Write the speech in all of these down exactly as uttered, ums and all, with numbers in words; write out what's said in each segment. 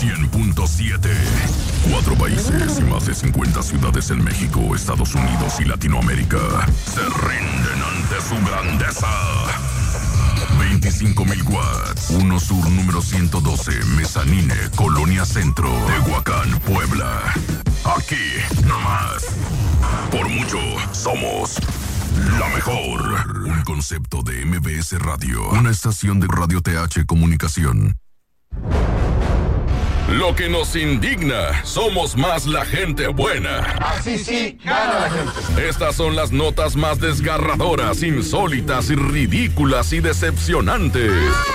cien punto siete. Cuatro países y más de cincuenta ciudades en México, Estados Unidos y Latinoamérica se rinden ante su grandeza. veinticinco mil watts. uno Sur número ciento doce, Mezanine, Colonia Centro, Tehuacán, Puebla. Aquí, nomás. Por mucho, somos la mejor. Un concepto de M B S Radio. Una estación de Radio T H Comunicación. Lo que nos indigna, somos más la gente buena. Así sí, gana la gente. Estas son las notas más desgarradoras, insólitas y ridículas y decepcionantes.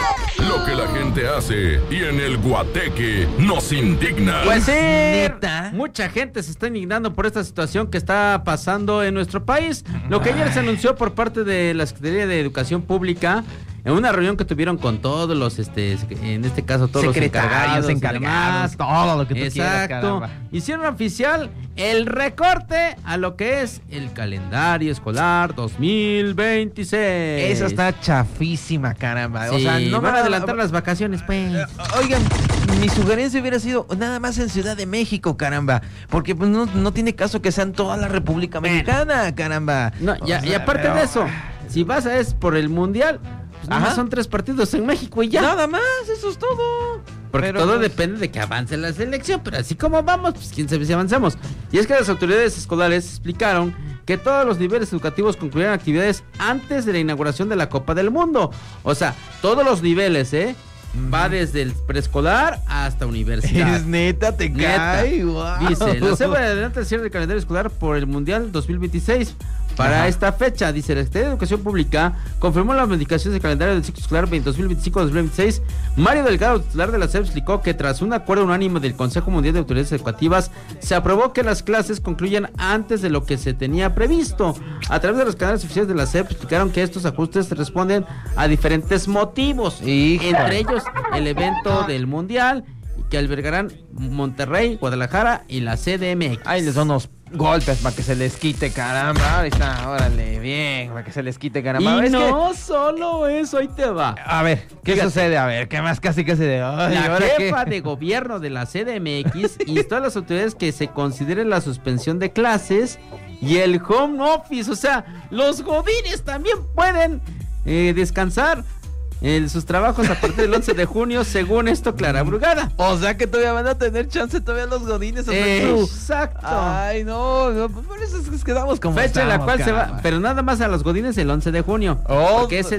Lo que la gente hace y en el guateque nos indigna. Pues sí, ¿Neta? mucha gente se está indignando por esta situación que está pasando en nuestro país. Lo que ayer se anunció por parte de la Secretaría de Educación Pública en una reunión que tuvieron con todos los, este, en este caso todos los encargados, encargados, todo lo que tú quieras, exacto, caramba. hicieron oficial el recorte a lo que es el calendario escolar dos mil veintiséis. Eso está chafísima, caramba. Sí, o sea, no van me a adelantar las vacaciones, pues. Eh, Oigan, mi sugerencia hubiera sido nada más en Ciudad de México, caramba. Porque pues no, no tiene caso que sea en toda la República Mexicana, caramba. No, y, O y sea, aparte pero- de eso, si vas a es por el mundial, pues nada Ajá. más son tres partidos en México y ya. Nada más, eso es todo. Porque Pero, todo pues, depende de que avance la selección, pero así como vamos, pues quién sabe si avanzamos. Y es que las autoridades escolares explicaron que todos los niveles educativos concluyeron actividades antes de la inauguración de la Copa del Mundo. O sea, todos los niveles, ¿eh? Va desde el preescolar hasta universidad. Es neta, te Neta. cae, wow. Dice, la C E B adelanta el cierre del calendario escolar por el Mundial dos mil veintiséis. Para Ajá. esta fecha, dice la Secretaría de Educación Pública, confirmó las modificaciones del calendario del ciclo escolar dos mil veinticinco dos mil veintiséis. Mario Delgado, titular de la C E B, explicó que tras un acuerdo unánime del Consejo Mundial de Autoridades Educativas, se aprobó que las clases concluyan antes de lo que se tenía previsto. A través de los canales oficiales de la C E B, explicaron que estos ajustes responden a diferentes motivos, Hijo. entre ellos el evento del Mundial, que albergarán Monterrey, Guadalajara y la C D M X. Ahí les son unos golpes para que se les quite, caramba. Ahí está, órale, bien, para que se les quite, caramba. Y Es que- no solo eso, ahí te va. a ver, ¿qué Fíjate. sucede? A ver, ¿qué más casi que se de ay, La ¿ahora jefa qué? de gobierno de la C D M X instó a las autoridades que se considere la suspensión de clases y el home office. O sea, los godines también pueden eh, descansar en sus trabajos a partir del once de junio, según esto, Clara Brugada. O sea que todavía van a tener chance todavía los godines. hasta tú. Exacto. Ay, no, no, pues por eso es que quedamos como Fecha en la estamos, cual se va, caramba. pero nada más a los godines el once de junio. Oh, porque ese